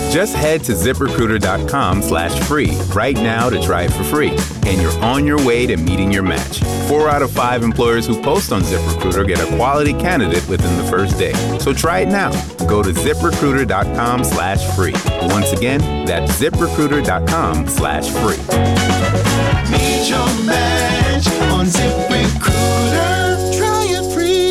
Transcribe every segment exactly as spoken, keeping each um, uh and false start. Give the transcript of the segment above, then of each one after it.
Just head to ZipRecruiter.com slash free right now to try it for free, and you're on your way to meeting your match. Four out of five employers who post on ZipRecruiter get a quality candidate within the first day. So try it now. Go to ZipRecruiter.com slash free. Once again, that's ZipRecruiter.com slash free. Meet your match on ZipRecruiter. Try it free.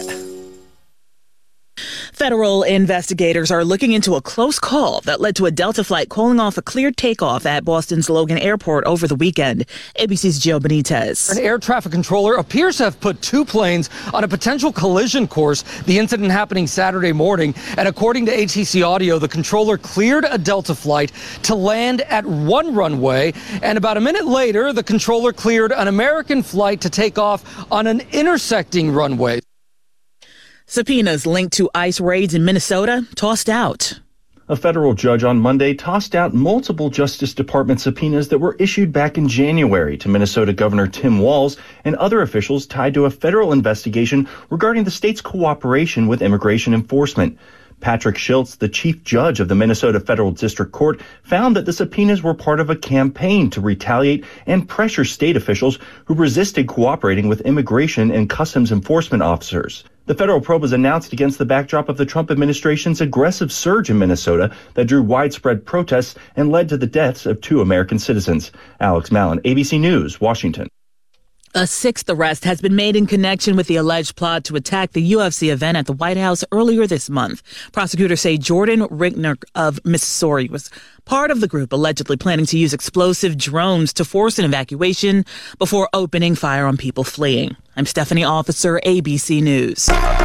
Federal investigators are looking into a close call that led to a Delta flight calling off a cleared takeoff at Boston's Logan Airport over the weekend. A B C's Joe Benitez. An air traffic controller appears to have put two planes on a potential collision course, the incident happening Saturday morning. And according to A T C Audio, the controller cleared a Delta flight to land at one runway. And about a minute later, the controller cleared an American flight to take off on an intersecting runway. Subpoenas linked to ICE raids in Minnesota tossed out. A federal judge on Monday tossed out multiple Justice Department subpoenas that were issued back in January to Minnesota Governor Tim Walz and other officials tied to a federal investigation regarding the state's cooperation with immigration enforcement. Patrick Schiltz, the chief judge of the Minnesota Federal District Court, found that the subpoenas were part of a campaign to retaliate and pressure state officials who resisted cooperating with immigration and customs enforcement officers. The federal probe was announced against the backdrop of the Trump administration's aggressive surge in Minnesota that drew widespread protests and led to the deaths of two American citizens. Alex Mallon, A B C News, Washington. A sixth arrest has been made in connection with the alleged plot to attack the U F C event at the White House earlier this month. Prosecutors say Jordan Rickner of Missouri was part of the group allegedly planning to use explosive drones to force an evacuation before opening fire on people fleeing. I'm Stephanie Officer, A B C News.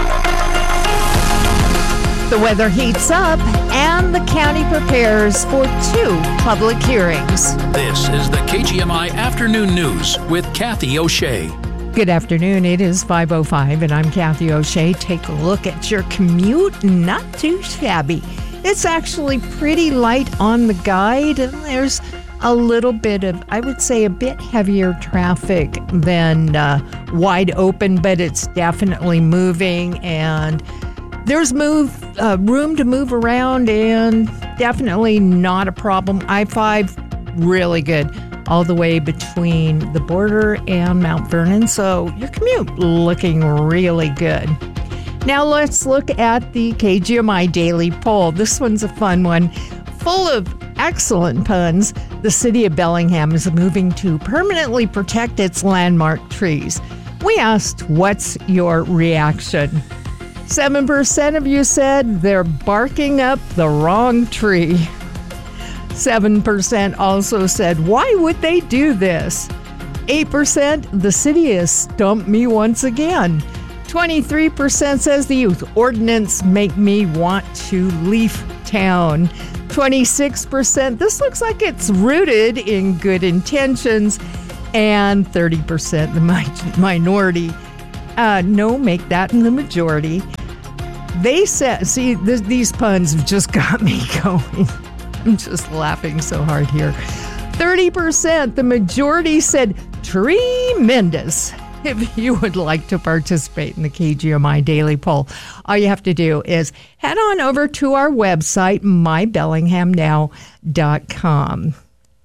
The weather heats up and the county prepares for two public hearings. This is the K G M I Afternoon News with Kathy O'Shea. Good afternoon. It is five oh five and I'm Kathy O'Shea. Take a look at your commute. Not too shabby. It's actually pretty light on the guide, and there's a little bit of, I would say, a bit heavier traffic than uh, wide open, but it's definitely moving, and there's move uh, room to move around, and definitely not a problem. I five, really good, all the way between the border and Mount Vernon, so your commute looking really good. Now let's look at the K G M I Daily Poll. This one's a fun one, full of excellent puns. The city of Bellingham is moving to permanently protect its landmark trees. We asked, what's your reaction? seven percent of you said they're barking up the wrong tree. seven percent also said, why would they do this? eight percent, the city has stumped me once again. twenty-three percent says the youth ordinance make me want to leave town. twenty-six percent, this looks like it's rooted in good intentions. And thirty percent, the mi- minority, uh, no, make that in the majority. They said, see, th- these puns have just got me going. I'm just laughing so hard here. thirty percent, the majority said tremendous. If you would like to participate in the K G M I Daily Poll, all you have to do is head on over to our website, my bellingham now dot com.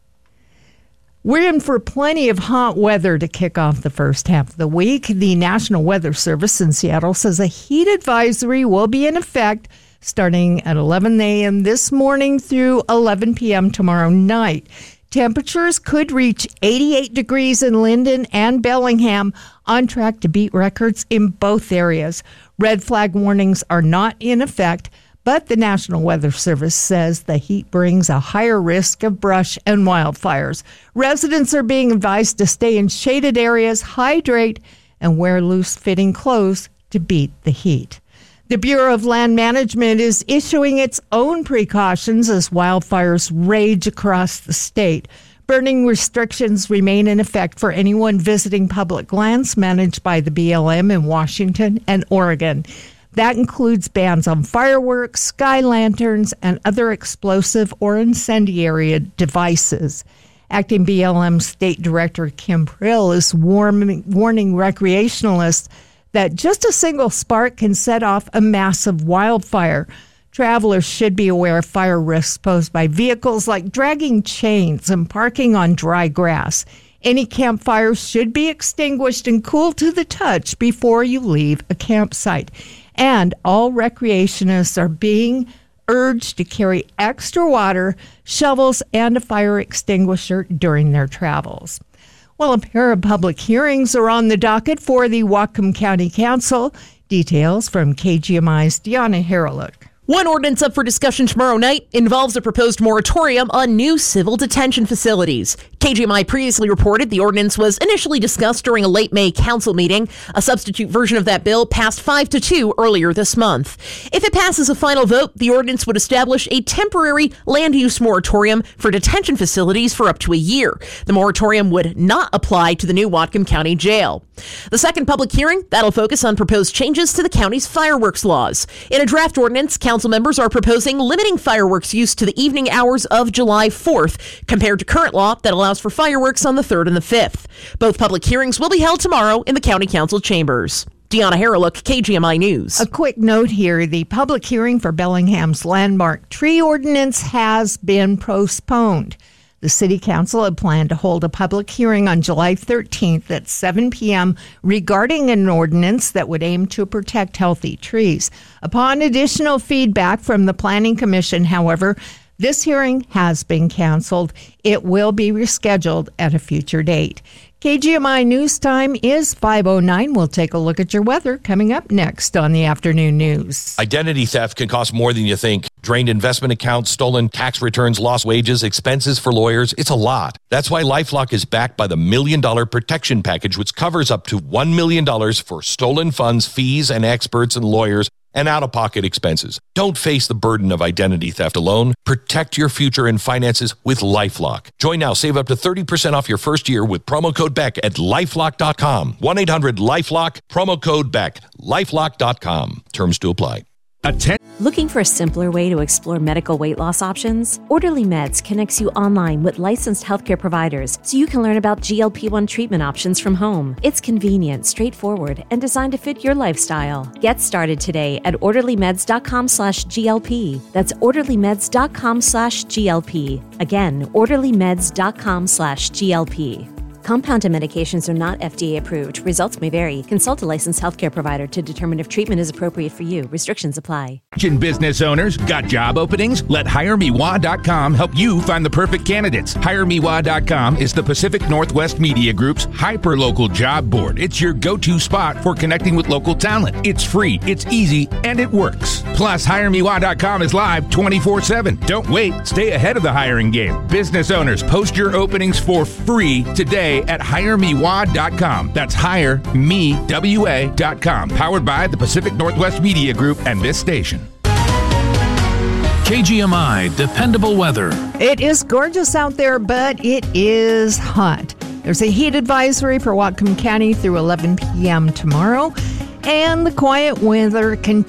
We're in for plenty of hot weather to kick off the first half of the week. The National Weather Service in Seattle says a heat advisory will be in effect starting at eleven a.m. this morning through eleven p.m. tomorrow night. Temperatures could reach eighty-eight degrees in Linden and Bellingham, on track to beat records in both areas. Red flag warnings are not in effect, but the National Weather Service says the heat brings a higher risk of brush and wildfires. Residents are being advised to stay in shaded areas, hydrate, and wear loose-fitting clothes to beat the heat. The Bureau of Land Management is issuing its own precautions as wildfires rage across the state. Burning restrictions remain in effect for anyone visiting public lands managed by the B L M in Washington and Oregon. That includes bans on fireworks, sky lanterns, and other explosive or incendiary devices. Acting B L M State Director Kim Prill is warning, warning recreationalists that just a single spark can set off a massive wildfire. Travelers should be aware of fire risks posed by vehicles like dragging chains and parking on dry grass. Any campfires should be extinguished and cooled to the touch before you leave a campsite. And all recreationists are being urged to carry extra water, shovels, and a fire extinguisher during their travels. Well, a pair of public hearings are on the docket for the Whatcom County Council. Details from K G M I's Deanna Harrelick. One ordinance up for discussion tomorrow night involves a proposed moratorium on new civil detention facilities. K G M I previously reported the ordinance was initially discussed during a late May council meeting. A substitute version of that bill passed five to two earlier this month. If it passes a final vote, the ordinance would establish a temporary land use moratorium for detention facilities for up to a year. The moratorium would not apply to the new Whatcom County Jail. The second public hearing, that'll focus on proposed changes to the county's fireworks laws. In a draft ordinance, council members are proposing limiting fireworks use to the evening hours of July fourth, compared to current law that allows for fireworks on the third and the fifth. Both public hearings will be held tomorrow in the county council chambers. Deanna Harrelick, K G M I News. A quick note here. The public hearing for Bellingham's landmark tree ordinance has been postponed. The City Council had planned to hold a public hearing on July thirteenth at seven p.m. regarding an ordinance that would aim to protect healthy trees. Upon additional feedback from the Planning Commission, however, this hearing has been canceled. It will be rescheduled at a future date. K G M I News Time is five oh nine. We'll take a look at your weather coming up next on the afternoon news. Identity theft can cost more than you think. Drained investment accounts, stolen tax returns, lost wages, expenses for lawyers. It's a lot. That's why LifeLock is backed by the Million Dollar Protection Package, which covers up to one million dollars for stolen funds, fees, and experts and lawyers, and out-of-pocket expenses. Don't face the burden of identity theft alone. Protect your future and finances with LifeLock. Join now. Save up to thirty percent off your first year with promo code Beck at lifelock dot com. one eight hundred lifelock, promo code Beck, lifelock dot com. Terms to apply. Atten- Looking for a simpler way to explore medical weight loss options? Orderly Meds connects you online with licensed healthcare providers so you can learn about G L P one treatment options from home. It's convenient, straightforward, and designed to fit your lifestyle. Get started today at orderlymeds.com slash GLP. That's orderlymeds.com slash GLP. Again, orderlymeds.com slash GLP. Compounded medications are not F D A approved. Results may vary. Consult a licensed healthcare provider to determine if treatment is appropriate for you. Restrictions apply. Business owners, got job openings? Let hire me wah dot com help you find the perfect candidates. hire me wah dot com is the Pacific Northwest Media Group's hyper-local job board. It's your go-to spot for connecting with local talent. It's free, it's easy, and it works. Plus, hire me wah dot com is live twenty-four seven. Don't wait. Stay ahead of the hiring game. Business owners, post your openings for free today at hire me wah dot com. That's hire me wa dot com. Powered by the Pacific Northwest Media Group and this station. K G M I dependable weather. It is gorgeous out there, but it is hot. There's a heat advisory for Whatcom County through eleven p.m. tomorrow, and the quiet weather continues.